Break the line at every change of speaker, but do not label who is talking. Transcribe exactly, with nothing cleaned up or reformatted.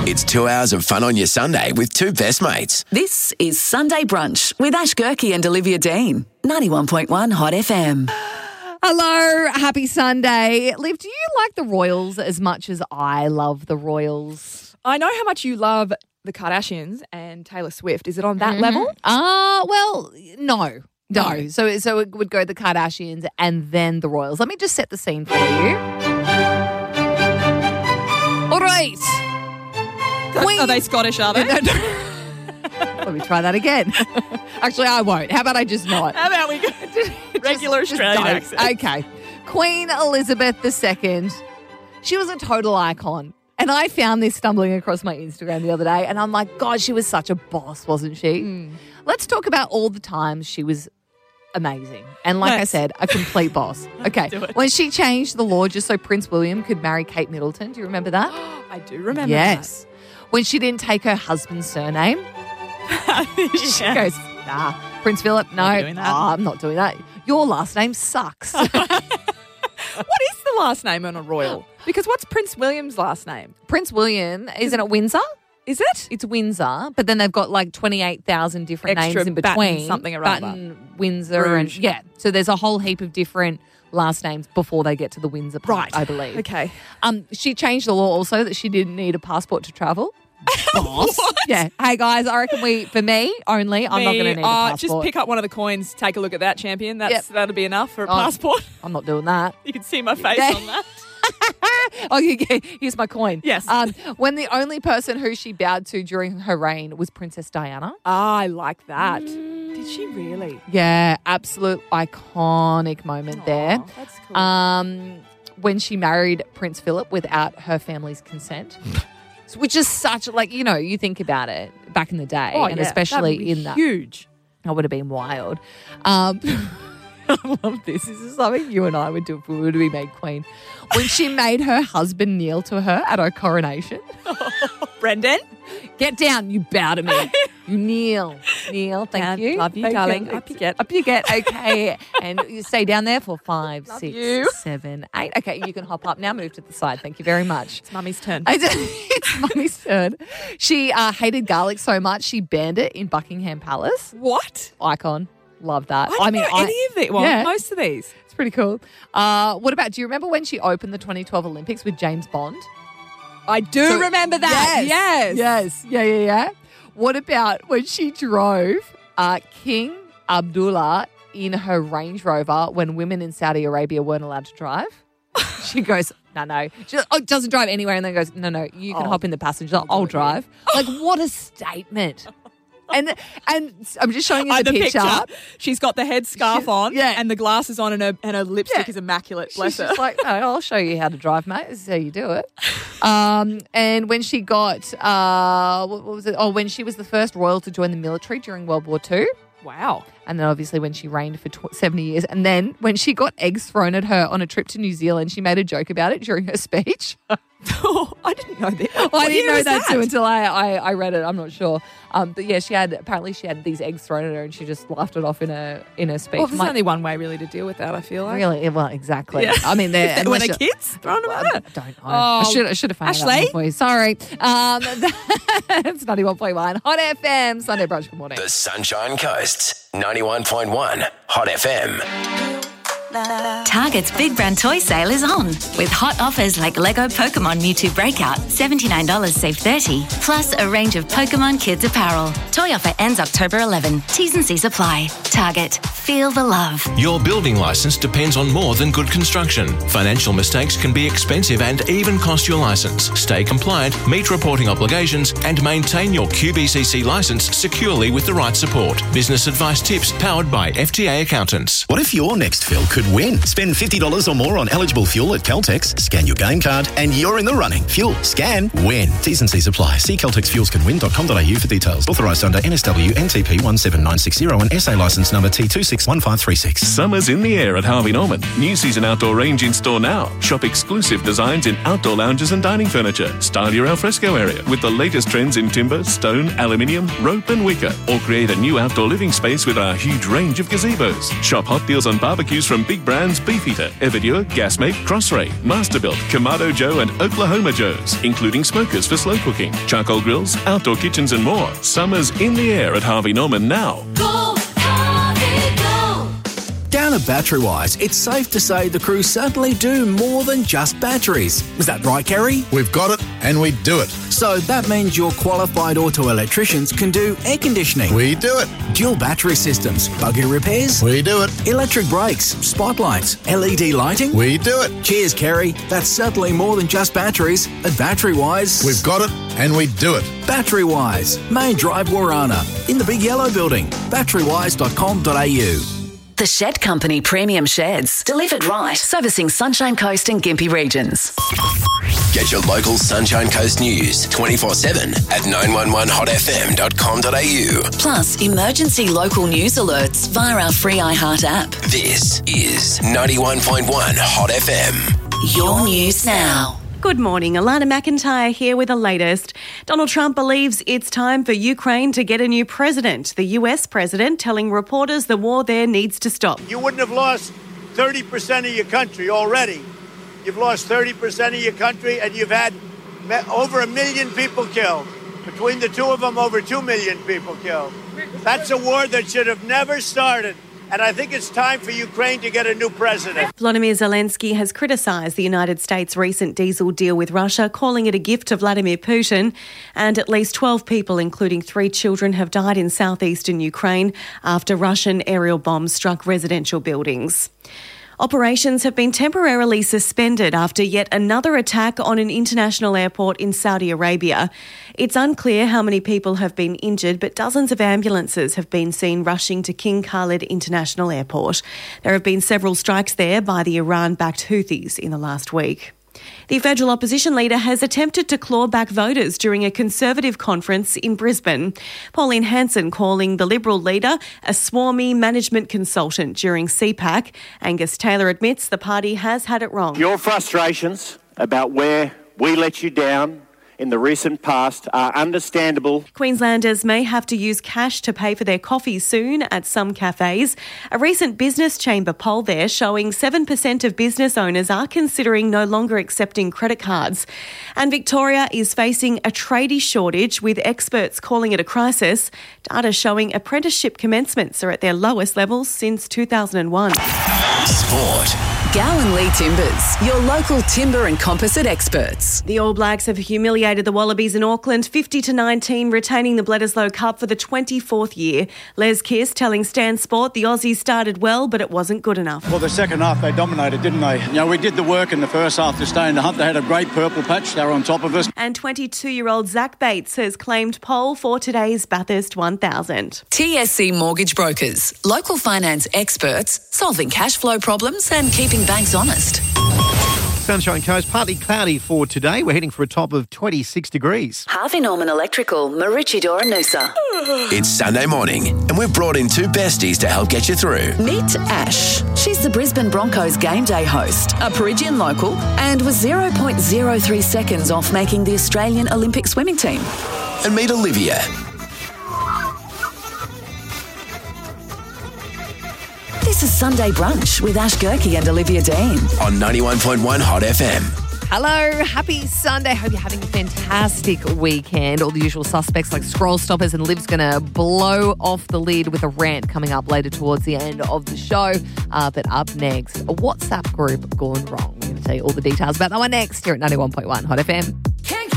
It's two hours of fun on your Sunday with two best mates.
This is Sunday Brunch with Ash Gerke and Olivia Dean. ninety-one point one Hot F M.
Hello, happy Sunday. Liv, do you like the Royals as much as I love the Royals?
I know how much you love the Kardashians and Taylor Swift. Is it on that
Mm-hmm.
level?
Ah, uh, well, no. No. So, so it would go the Kardashians and then the Royals. Let me just set the scene for you. All right. Queen.
Are they Scottish, are they?
Let me try that again. Actually, I won't. How about I just not?
How about we go regular
Just- just
Australian
don't.
accent?
Okay. Queen Elizabeth the Second. She was a total icon. And I found this stumbling across my Instagram the other day. And I'm like, God, she was such a boss, wasn't she?
Mm.
Let's talk about all the times she was amazing. And like I
Let's.
said, a complete boss. Okay.
do it.
When she changed the law just so Prince William could marry Kate Middleton. Do you remember that?
I do remember
Yes. When she didn't take her husband's surname.
that.
She
Yeah.
goes, nah, Prince Philip, no,
Not doing that.
ah, I'm not doing that. Your last name sucks.
What is the last name on a royal? Because what's Prince William's last name?
Prince William, isn't it Windsor?
Is it?
It's Windsor, but then they've got like twenty-eight thousand different
Extra
names in
Batten
between.
something or other.
Batten, Windsor,
Rouge.
and yeah. So there's a whole heap of different last names before they get to the Windsor part,
Right.
I believe.
Okay.
Um, she changed the law also that she didn't need a passport to travel. Boss.
What?
Yeah. Hey guys, I reckon we, for me only, I'm not
Me,
going to need a
uh,
passport.
Just pick up one of the coins, take a look at that, champion. That's
Yep.
That'll be enough for a
Oh.
passport.
I'm not doing that.
You can see my face
Yeah.
on that.
Oh, you get, here's my coin.
Yes.
Um, when the only person who she bowed to during her reign was Princess Diana.
Ah, I like that. Did she really?
Yeah, absolute iconic moment there.
Aw, that's cool.
Um, when she married Prince Philip without her family's consent, which is such like you know you think about it back in the day,
oh,
and
yeah.
especially
That would be
in that
huge.
that would have been wild. Um, I love this. This is something you and I would do if we were to be made queen. When she made her husband kneel to her at her coronation.
Brendan?
Get down, you bow to me. You kneel. Kneel, thank
And
you.
love you,
Thank
darling. Up you get.
Up you get, okay. And you stay down there for five,
Love
six,
you.
seven, eight. Okay, you can hop up now, move to the side. Thank you very much.
It's mummy's turn.
I did- It's mummy's turn. She uh, hated garlic so much, she banned it in Buckingham Palace.
What?
Icon. Love that.
I don't
mean,
know any of these. Well,
yeah.
most of these.
It's pretty cool. Uh, what about, do you remember when she opened the twenty twelve Olympics with James Bond?
I do
So-
remember that. Yes.
Yes. Yeah, yeah, yeah. What about when she drove uh, King Abdullah in her Range Rover when women in Saudi Arabia weren't allowed to drive? She goes, no, no. She oh, doesn't drive anywhere and then goes, no, no, you can
Oh.
hop in the passenger. I'll drive. Like, what a statement. And and I'm just showing you
Oh,
the,
the
picture.
picture. She's got the headscarf
She-
on
yeah.
and the glasses on and her, and her lipstick
Yeah.
is immaculate.
She's
Bless her.
just like, no, I'll show you how to drive, mate. This is how you do it. Um, and when she got, uh, what, what was it? Oh, when she was the first royal to join the military during World War Two.
Wow.
And then obviously when she reigned for tw- seventy years. And then when she got eggs thrown at her on a trip to New Zealand, she made a joke about it during her speech.
Oh, I didn't know that.
I
What
didn't
year
know
was
that, too until I, I, I read it. I'm not sure. Um, but yeah, she had, apparently she had these eggs thrown at her and she just laughed it off in her, in her speech.
Well, there's
I'm like,
only one way really to deal with that, I feel like.
really? Well, exactly.
Yeah.
I mean, they're,
Were
unless
they
you-
kids throwing them
I
at her?
don't know. I
Oh,
should I should have found
Ashley?
out for you. Sorry. Um, it's ninety-one point one Hot F M Sunday brunch. Good morning.
The Sunshine Coast, ninety-one point one Hot F M.
Target's Big Brand Toy Sale is on, with hot offers like Lego Pokemon Mewtwo Breakout, seventy-nine dollars save thirty dollars, plus a range of Pokemon Kids apparel. Toy offer ends October eleventh. T's and C's apply. Target. Feel the love.
Your building licence depends on more than good construction. Financial mistakes can be expensive and even cost your licence. Stay compliant, meet reporting obligations, and maintain your Q B C C licence securely with the right support. Business advice tips powered by F T A accountants.
What if your next fill could win? Spend fifty dollars or more on eligible fuel at Caltex, scan your game card, and you're in the running. Fuel, scan, win. T's and C's apply. See caltex fuels can win dot com dot a u for details. Authorised under N S W N T P one seven nine six zero and S A licence number T two six one five three six.
Summer's in the air at Harvey Norman. New season outdoor range in store now. Shop exclusive designs in outdoor lounges and dining furniture. Style your alfresco area with the latest trends in timber, stone, aluminium, rope and wicker. Or create a new outdoor living space with our huge range of gazebos. Shop hot deals on barbecues from big brands Beefeater, Everdur, Gasmate, Crossray, Masterbuilt, Kamado Joe and Oklahoma Joe's, including smokers for slow cooking, charcoal grills, outdoor kitchens and more. Summer's in the air at Harvey Norman now.
Go, Harvey, go!
Down at Battery-Wise, it's safe to say the crew certainly do more than just batteries. Is that right, Kerry?
We've got it, and we do it.
So that means your qualified auto electricians can do air conditioning.
We do it.
Dual battery systems, buggy repairs.
We do it.
Electric brakes, spotlights, L E D lighting.
We do it.
Cheers, Kerry. That's certainly more than just batteries. At Battery-Wise,
we've got it, and we do it.
Battery-Wise, Main Drive, Warana, in the Big Yellow Building. battery wise dot com dot a u.
The Shed Company Premium Sheds. Delivered right. Servicing Sunshine Coast and Gympie regions.
Get your local Sunshine Coast news twenty-four seven at nine one one hot f m dot com dot a u.
Plus, emergency local news alerts via our free iHeart app.
This is ninety-one point one Hot F M.
Your news now.
Good morning, Alana McIntyre here with the latest. Donald Trump believes it's time for Ukraine to get a new president. The U S president telling reporters the war there needs to stop.
You wouldn't have lost thirty percent of your country already. You've lost thirty percent of your country and you've had over a million people killed. Between the two of them, over two million people killed. That's a war that should have never started. And I think it's time for Ukraine to get a new president.
Volodymyr Zelensky has criticised the United States' recent diesel deal with Russia, calling it a gift to Vladimir Putin. And at least twelve people, including three children, have died in southeastern Ukraine after Russian aerial bombs struck residential buildings. Operations have been temporarily suspended after yet another attack on an international airport in Saudi Arabia. It's unclear how many people have been injured, but dozens of ambulances have been seen rushing to King Khalid International Airport. There have been several strikes there by the Iran-backed Houthis in the last week. The federal opposition leader has attempted to claw back voters during a Conservative conference in Brisbane. Pauline Hanson calling the Liberal leader a swarmy management consultant during C PAC. Angus Taylor admits the party has had it wrong.
Your frustrations about where we let you down in the recent past are understandable.
Queenslanders may have to use cash to pay for their coffee soon at some cafes. A recent business chamber poll there showing seven percent of business owners are considering no longer accepting credit cards. And Victoria is facing a tradie shortage, with experts calling it a crisis. Data showing apprenticeship commencements are at their lowest levels since two thousand one.
Sport.
Gowan Lee Timbers, your local timber and composite experts.
The All Blacks have humiliated the Wallabies in Auckland fifty to nineteen, retaining the Bledisloe Cup for the twenty-fourth year. Les Kiss telling Stan Sport the Aussies started well, but it wasn't good enough.
Well, the second half they dominated, didn't they? You know, we did the work in the first half to stay in the hunt. They had a great purple patch. They were on top of us.
And twenty-two-year-old Zach Bates has claimed pole for today's Bathurst one thousand.
T S C Mortgage Brokers, local finance experts, solving cash flow problems and keeping banks honest.
Sunshine Coast, partly cloudy for today. We're heading for a top of twenty-six degrees.
Harvey Norman Electrical, Maroochydore and Noosa.
It's Sunday morning, and we've brought in two besties to help get you through.
Meet Ash. She's the Brisbane Broncos game day host, a Perugian local, and was zero point zero three seconds off making the Australian Olympic swimming team.
And meet Olivia.
This is Sunday Brunch with Ash Gerke and Olivia Dean.
On ninety-one point one Hot F M.
Hello, happy Sunday. Hope you're having a fantastic weekend. All the usual suspects like Scroll Stoppers, and Liv's going to blow off the lid with a rant coming up later towards the end of the show. Uh, but up next, a WhatsApp group gone wrong. We're going to tell you all the details about that one next here at ninety-one point one Hot F M.